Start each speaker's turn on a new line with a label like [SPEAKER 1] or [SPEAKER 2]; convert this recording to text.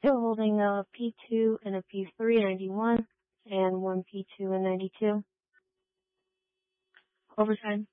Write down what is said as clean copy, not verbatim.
[SPEAKER 1] Still holding a P2 and a P3 91 and one P2 and 92. Overtime.